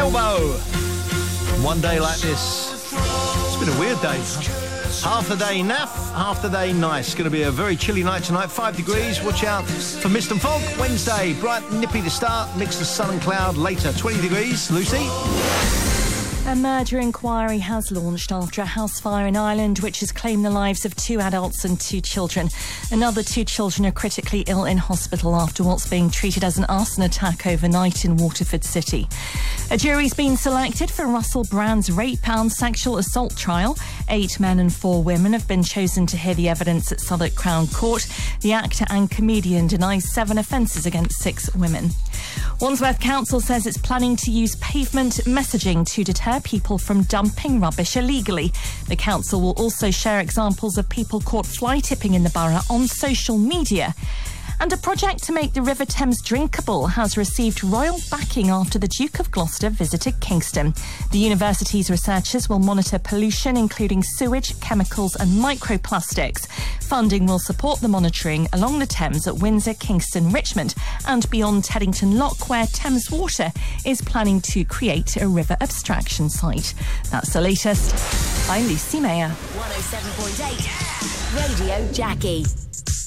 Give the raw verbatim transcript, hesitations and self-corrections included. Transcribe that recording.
Elbow. One day like this. It's been a weird day. Half the day naff, half the day nice. It's going to be a very chilly night tonight. Five degrees. Watch out for mist and fog. Wednesday, bright and nippy to start. Mix of sun and cloud later. twenty degrees. Lucy? A murder inquiry has launched after a house fire in Ireland, which has claimed the lives of two adults and two children. Another two children are critically ill in hospital after what's being treated as an arson attack overnight in Waterford City. A jury's been selected for Russell Brand's rape and sexual assault trial. Eight men and four women have been chosen to hear the evidence at Southwark Crown Court. The actor and comedian denies seven offences against six women. Wandsworth Council says it's planning to use pavement messaging to deter people from dumping rubbish illegally. The council will also share examples of people caught fly tipping in the borough on social media. And a project to make the River Thames drinkable has received royal backing after the Duke of Gloucester visited Kingston. The university's researchers will monitor pollution, including sewage, chemicals and microplastics. Funding will support the monitoring along the Thames at Windsor, Kingston, Richmond and beyond Teddington Lock, where Thames Water is planning to create a river abstraction site. That's the latest. I'm Lucy Mayer. one oh seven point eight Radio Jackie.